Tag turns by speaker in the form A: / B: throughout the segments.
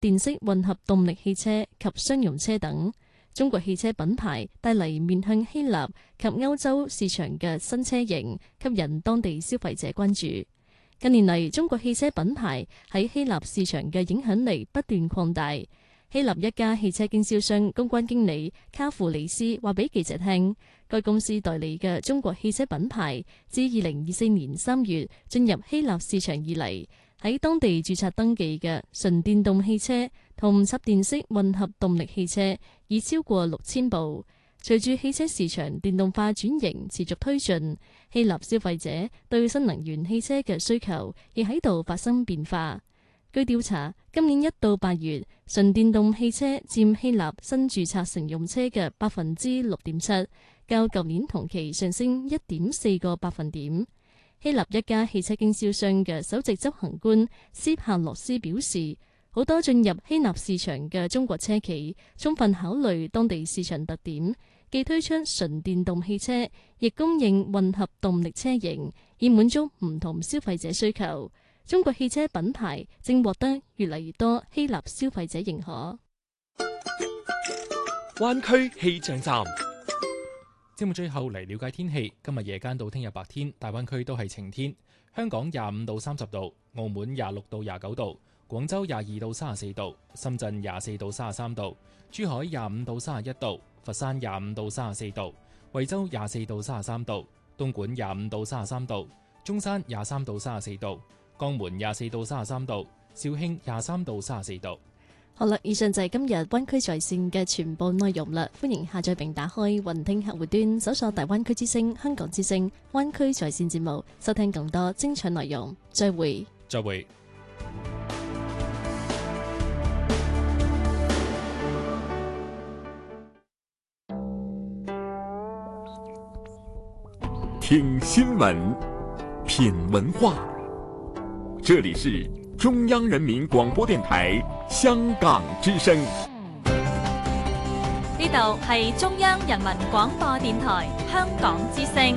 A: 電式混合動力汽車及商用車等。中國汽車品牌帶嚟面向希臘及歐洲市場嘅新車型，吸引當地消費者關注。近年嚟，中國汽車品牌喺希臘市場嘅影響力不斷擴大。希臘一家汽車經銷商公關經理卡庫里斯話俾記者聽，該公司代理嘅中國汽車品牌自2024年3月進入希臘市場以嚟，喺當地註冊登記嘅純電動汽車同插電式混合動力汽車已超過6000部。隨住汽車市場電動化轉型持續推進，希臘消費者對新能源汽車嘅需求亦喺度發生變化。據調查，今年1到8月，純電動汽車佔希臘新註冊乘用車嘅6.7%，較舊年同期上升1.4個百分點。希臘一家汽車經銷商嘅首席執行官斯帕洛斯表示，好多進入希臘市場嘅中國車企充分考慮當地市場特點，既推出純電動汽車，亦供應混合動力車型，以滿足唔同消費者需求。中國汽車品牌正獲得越嚟越多希臘消費者認可。
B: 灣區氣象站，
C: 節目最後嚟了解天氣。今日夜間到聽日白天，大灣區都係晴天。香港25到30度，澳門26到29度，廣州22到34度，深圳24到33度，珠海25到31度，佛山25到34度，惠州24到33度，東莞25到33度，中山23到34度，江門24到33度，肇慶23到34度。
A: 好啦，以上就係今日灣區在線嘅全部內容啦。歡迎下載並打開雲聽客戶端，搜索大灣區之聲、香港之聲、灣區在線節目，收聽更多精彩內容。再會。
C: 再會。
D: 聽新聞，品文化。這裡是中央人民廣播電台香港之聲。
E: 呢度係中央人民廣播電台香港之聲。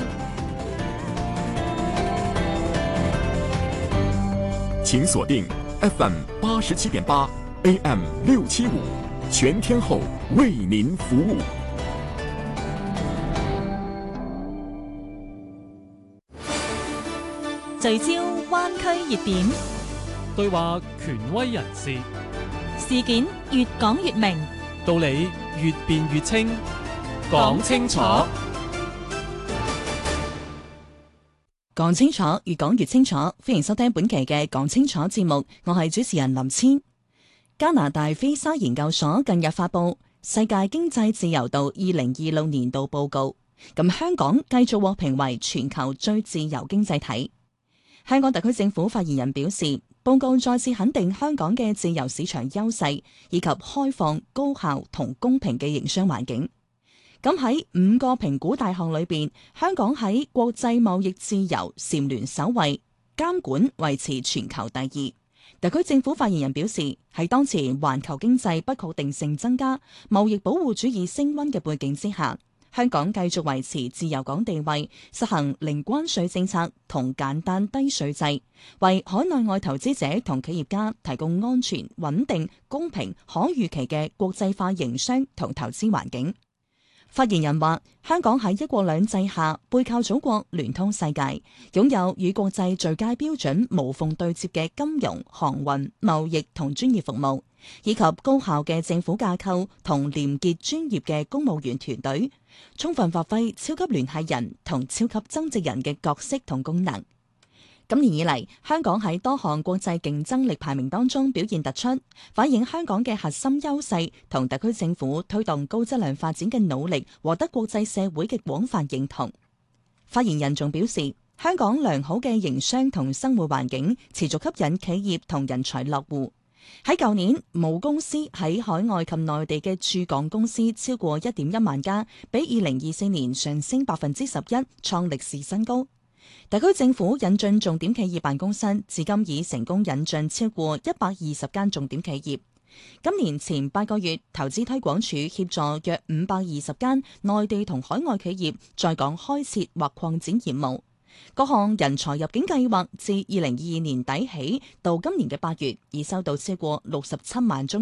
D: 請鎖定 FM 87.8 AM 675，全天候為您服務。
E: 聚焦灣區熱點，
F: 對話權威人士，
E: 事件越講越明，
F: 道理越辯越清，
E: 講清楚，
G: 講清楚，越講越清楚。歡迎收聽本期嘅講清楚節目，我係主持人林千。加拿大菲沙研究所近日發布世界經濟自由度2026年度報告，咁香港繼續獲評為全球最自由經濟體。香港特區政府發言人表示，報告再次肯定香港嘅自由市場優勢，以及開放、高效同公平嘅營商環境。咁喺5個評估大項裏邊，香港喺國際貿易自由蟬聯首位，監管維持全球第2。特區政府發言人表示，喺當前環球經濟不確定性增加、貿易保護主義升溫嘅背景之下，香港繼續維持自由港地位，實行零關稅政策同簡單低稅制，為海內外投資者同企業家提供安全、穩定、公平、可預期嘅國際化營商同投資環境。發言人話，香港喺一國兩制下背靠祖國，聯通世界，擁有與國際最佳標準無縫對接嘅金融、航運、貿易同專業服務，以及高效嘅政府架構同廉潔專業嘅公務員團隊，充分發揮超級聯繫人同超級增值人嘅角色同功能。今年以嚟，香港喺多項國際競爭力排名當中表現突出，反映香港嘅核心優勢同特區政府推動高質量發展嘅努力獲得國際社會嘅廣泛認同。發言人仲表示，香港良好嘅營商同生活環境持續吸引企業同人才落戶。喺舊年，母公司喺海外及內地嘅駐港公司超過1.1萬家，比2024年上升11%，創歷史新高。特區政府引進重點企業辦公室，至今已成功引進超過120間重點企業。今年前8個月，投資推廣署協助約520間內地同海外企業在港開設或擴展業務。 各項人才入境計劃自2022年底起到今年嘅8月，已收到超過67萬宗